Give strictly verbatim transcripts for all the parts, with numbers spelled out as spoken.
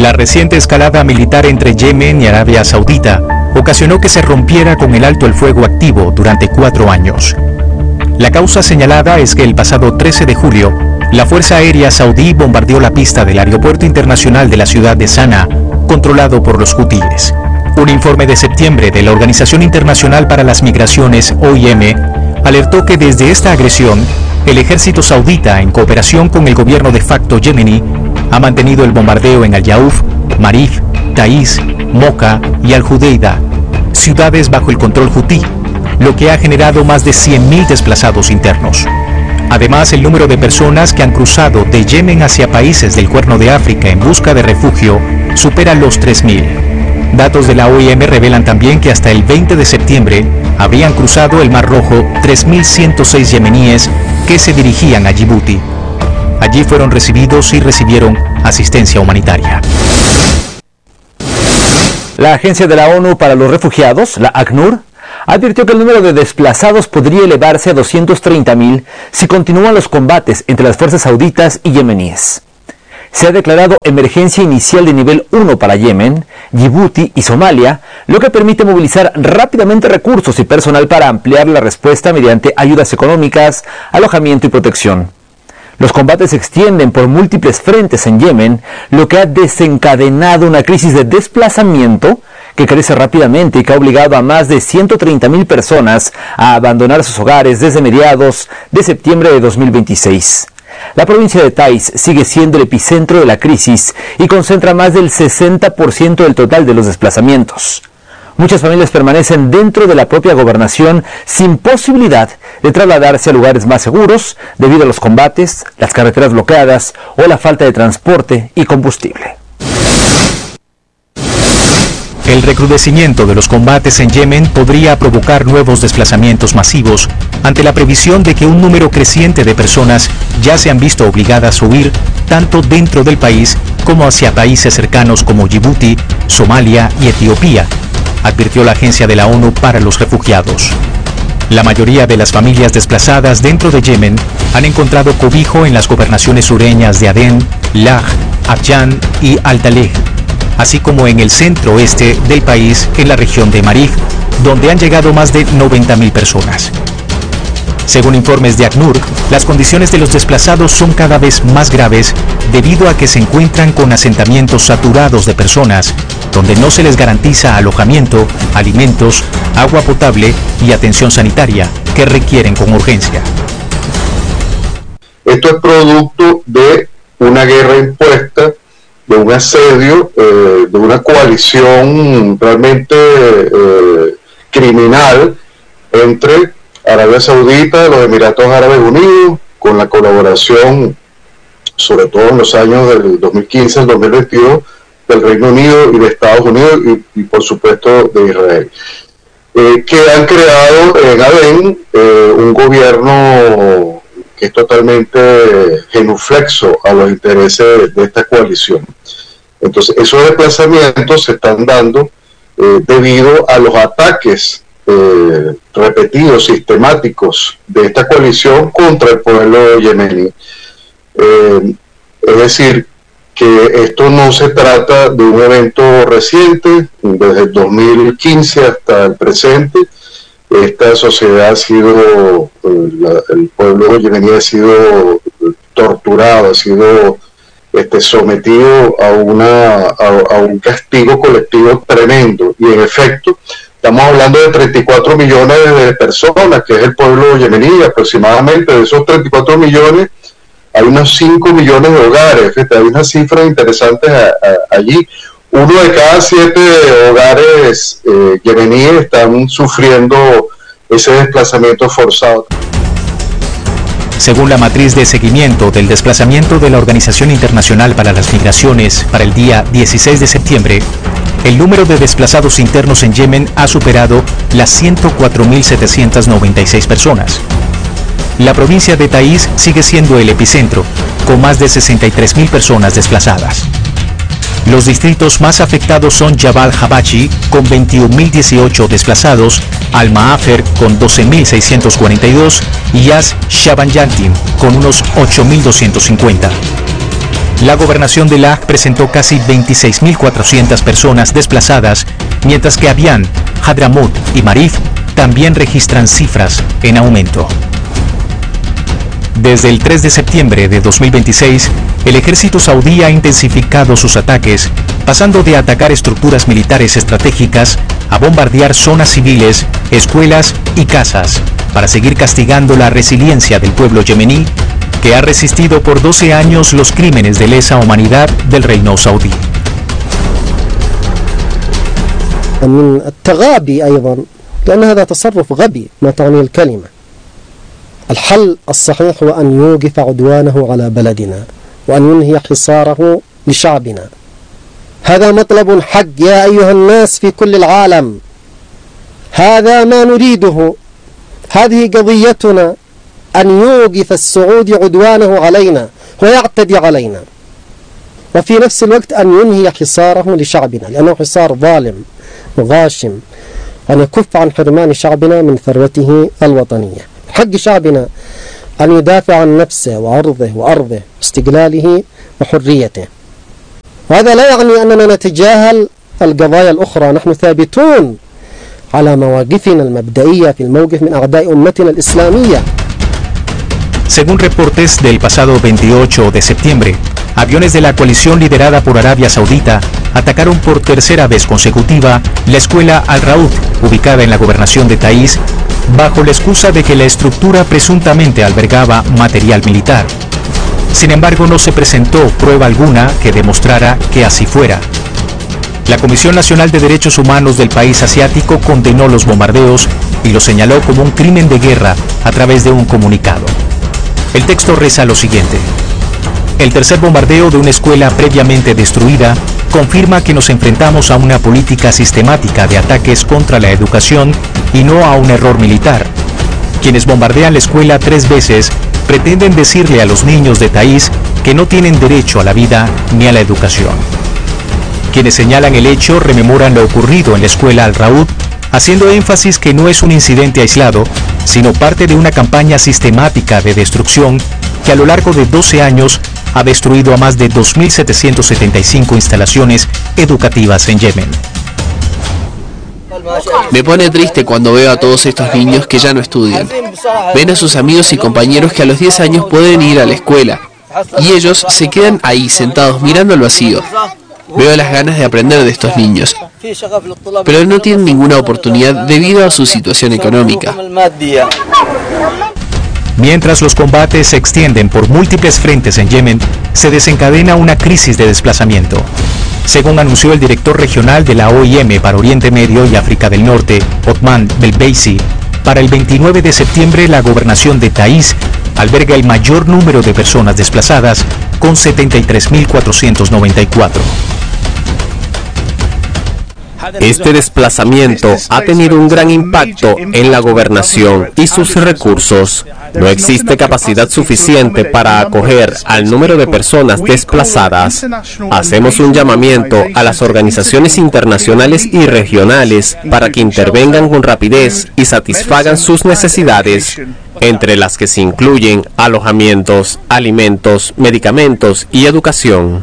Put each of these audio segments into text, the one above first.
La reciente escalada militar entre Yemen y Arabia Saudita ocasionó que se rompiera con el alto el fuego activo durante cuatro años. La causa señalada es que el pasado trece de julio, la Fuerza Aérea Saudí bombardeó la pista del Aeropuerto Internacional de la ciudad de Sanaa, controlado por los hutíes. Un informe de septiembre de la Organización Internacional para las Migraciones, O I M, alertó que desde esta agresión, el ejército saudita, en cooperación con el gobierno de facto yemení, ha mantenido el bombardeo en Al-Yauf, Marif, Taiz, Moka y Al-Judeida, ciudades bajo el control hutí, lo que ha generado más de cien mil desplazados internos. Además, el número de personas que han cruzado de Yemen hacia países del Cuerno de África en busca de refugio supera los tres mil. Datos de la O I M revelan también que hasta el veinte de septiembre habrían cruzado el Mar Rojo tres mil ciento seis yemeníes que se dirigían a Djibouti. Allí fueron recibidos y recibieron asistencia humanitaria. La Agencia de la ONU para los Refugiados, la ACNUR, advirtió que el número de desplazados podría elevarse a doscientos treinta mil si continúan los combates entre las fuerzas sauditas y yemeníes. Se ha declarado emergencia inicial de nivel uno para Yemen, Djibouti y Somalia, lo que permite movilizar rápidamente recursos y personal para ampliar la respuesta mediante ayudas económicas, alojamiento y protección. Los combates se extienden por múltiples frentes en Yemen, lo que ha desencadenado una crisis de desplazamiento que crece rápidamente y que ha obligado a más de ciento treinta mil personas a abandonar sus hogares desde mediados de septiembre de dos mil veintiséis. La provincia de Taiz sigue siendo el epicentro de la crisis y concentra más del sesenta por ciento del total de los desplazamientos. Muchas familias permanecen dentro de la propia gobernación sin posibilidad de trasladarse a lugares más seguros debido a los combates, las carreteras bloqueadas o la falta de transporte y combustible. El recrudecimiento de los combates en Yemen podría provocar nuevos desplazamientos masivos ante la previsión de que un número creciente de personas ya se han visto obligadas a huir tanto dentro del país como hacia países cercanos como Djibouti, Somalia y Etiopía, advirtió la Agencia de la ONU para los Refugiados. La mayoría de las familias desplazadas dentro de Yemen han encontrado cobijo en las gobernaciones sureñas de Adén, Laj, Abyan y Al-Talej, así como en el centro-oeste del país, en la región de Marif, donde han llegado más de noventa mil personas. Según informes de ACNUR, las condiciones de los desplazados son cada vez más graves debido a que se encuentran con asentamientos saturados de personas, donde no se les garantiza alojamiento, alimentos, agua potable y atención sanitaria que requieren con urgencia. Esto es producto de una guerra impuesta, de un asedio, eh, de una coalición realmente eh, criminal entre Arabia Saudita, los Emiratos Árabes Unidos, con la colaboración, sobre todo en los años del dos mil quince al dos mil veintidós, del Reino Unido y de Estados Unidos y, y por supuesto de Israel, eh, que han creado en Adén eh, un gobierno que es totalmente genuflexo a los intereses de esta coalición. Entonces, esos desplazamientos se están dando eh, debido a los ataques eh, repetidos, sistemáticos de esta coalición contra el pueblo yemení. Eh, es decir, que esto no se trata de un evento reciente, desde el dos mil quince hasta el presente. Esta sociedad ha sido, la, el pueblo yemení ha sido torturado, ha sido este, sometido a, una, a, a un castigo colectivo tremendo. Y en efecto, estamos hablando de treinta y cuatro millones de personas, que es el pueblo yemení. Aproximadamente de esos treinta y cuatro millones, hay unos cinco millones de hogares. Fíjate, hay unas cifras interesantes a, a, allí. Uno de cada siete hogares eh, yemeníes están sufriendo ese desplazamiento forzado. Según la matriz de seguimiento del desplazamiento de la Organización Internacional para las Migraciones para el día dieciséis de septiembre, el número de desplazados internos en Yemen ha superado las ciento cuatro mil setecientas noventa y seis personas. La provincia de Taiz sigue siendo el epicentro, con más de sesenta y tres mil personas desplazadas. Los distritos más afectados son Jabal Habachi, con veintiún mil dieciocho desplazados, Al-Maafer, con doce mil seiscientos cuarenta y dos, y Yas Shaban Yantin, con unos ocho mil doscientos cincuenta. La gobernación de Laj presentó casi veintiséis mil cuatrocientas personas desplazadas, mientras que Abian, Hadramut y Marif también registran cifras en aumento. Desde el tres de septiembre de dos mil veintiséis, el ejército saudí ha intensificado sus ataques, pasando de atacar estructuras militares estratégicas a bombardear zonas civiles, escuelas y casas, para seguir castigando la resiliencia del pueblo yemení, que ha resistido por doce años los crímenes de lesa humanidad del reino saudí. من التغابي أيضا لأن هذا تصرف غبي ما تعني الكلمة. الحل الصحيح هو أن يوقف عدوانه على بلدنا وأن ينهي حصاره لشعبنا. هذا مطلب حق يا أيها الناس في كل العالم. هذا ما نريده. هذه قضيتنا، أن يوقف السعودي عدوانه علينا ويعتدي علينا، وفي نفس الوقت أن ينهي حصاره لشعبنا، لأنه حصار ظالم وغاشم، أن يكف عن حرمان شعبنا من ثروته الوطنية. حق شعبنا أن يدافع عن نفسه وعرضه وأرضه واستقلاله وحريته. وهذا لا يعني أننا نتجاهل القضايا الأخرى. نحن ثابتون على مواقفنا المبدئية في الموقف من أعداء أمتنا الإسلامية. Según reportes del pasado veintiocho de septiembre, aviones de la coalición liderada por Arabia Saudita atacaron por tercera vez consecutiva la escuela Al-Raud, ubicada en la gobernación de Taiz, bajo la excusa de que la estructura presuntamente albergaba material militar. Sin embargo, no se presentó prueba alguna que demostrara que así fuera. La Comisión Nacional de Derechos Humanos del país asiático condenó los bombardeos y los señaló como un crimen de guerra a través de un comunicado. El texto reza lo siguiente: el tercer bombardeo de una escuela previamente destruida confirma que nos enfrentamos a una política sistemática de ataques contra la educación y no a un error militar. Quienes bombardean la escuela tres veces pretenden decirle a los niños de Taiz que no tienen derecho a la vida ni a la educación. Quienes señalan el hecho rememoran lo ocurrido en la escuela Al-Raud, haciendo énfasis que no es un incidente aislado, sino parte de una campaña sistemática de destrucción que a lo largo de doce años ha destruido a más de dos mil setecientas setenta y cinco instalaciones educativas en Yemen. Me pone triste cuando veo a todos estos niños que ya no estudian. Ven a sus amigos y compañeros que a los diez años pueden ir a la escuela, y ellos se quedan ahí sentados mirando al vacío. Veo las ganas de aprender de estos niños, pero no tienen ninguna oportunidad debido a su situación económica. Mientras los combates se extienden por múltiples frentes en Yemen, se desencadena una crisis de desplazamiento. Según anunció el director regional de la O I M para Oriente Medio y África del Norte, Othman Belbeisi, para el veintinueve de septiembre la gobernación de Taiz alberga el mayor número de personas desplazadas, con setenta y tres mil cuatrocientos noventa y cuatro. Este desplazamiento ha tenido un gran impacto en la gobernación y sus recursos. No existe capacidad suficiente para acoger al número de personas desplazadas. Hacemos un llamamiento a las organizaciones internacionales y regionales para que intervengan con rapidez y satisfagan sus necesidades, entre las que se incluyen alojamientos, alimentos, medicamentos y educación.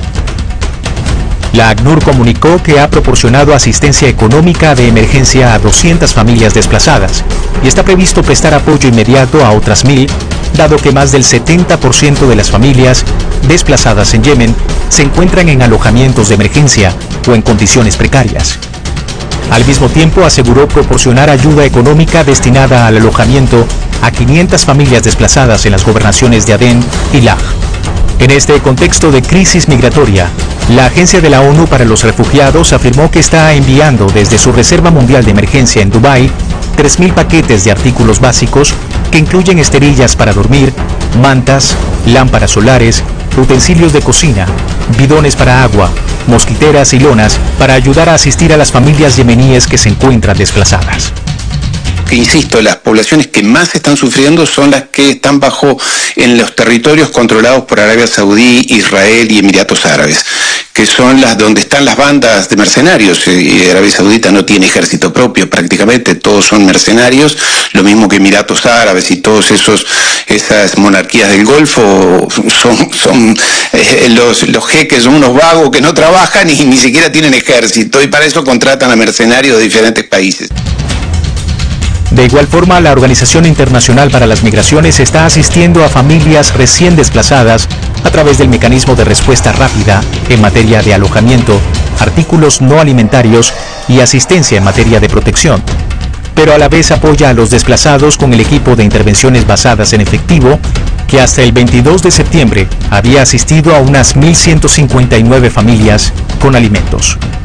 La ACNUR comunicó que ha proporcionado asistencia económica de emergencia a doscientas familias desplazadas y está previsto prestar apoyo inmediato a otras mil, dado que más del setenta por ciento de las familias desplazadas en Yemen se encuentran en alojamientos de emergencia o en condiciones precarias. Al mismo tiempo, aseguró proporcionar ayuda económica destinada al alojamiento a quinientas familias desplazadas en las gobernaciones de Adén y Laj. En este contexto de crisis migratoria, la Agencia de la ONU para los Refugiados afirmó que está enviando desde su Reserva Mundial de Emergencia en Dubái tres mil paquetes de artículos básicos que incluyen esterillas para dormir, mantas, lámparas solares, utensilios de cocina, bidones para agua, mosquiteras y lonas para ayudar a asistir a las familias yemeníes que se encuentran desplazadas. Insisto, las poblaciones que más están sufriendo son las que están bajo en los territorios controlados por Arabia Saudí, Israel y Emiratos Árabes, que que son las donde están las bandas de mercenarios. Y Arabia Saudita no tiene ejército propio prácticamente, todos son mercenarios, lo mismo que Emiratos Árabes y todos esos esas monarquías del Golfo son, son eh, los, los jeques son unos vagos que no trabajan y ni siquiera tienen ejército, y para eso contratan a mercenarios de diferentes países. De igual forma, la Organización Internacional para las Migraciones está asistiendo a familias recién desplazadas a través del mecanismo de respuesta rápida en materia de alojamiento, artículos no alimentarios y asistencia en materia de protección. Pero a la vez apoya a los desplazados con el equipo de intervenciones basadas en efectivo, que hasta el veintidós de septiembre había asistido a unas mil ciento cincuenta y nueve familias con alimentos.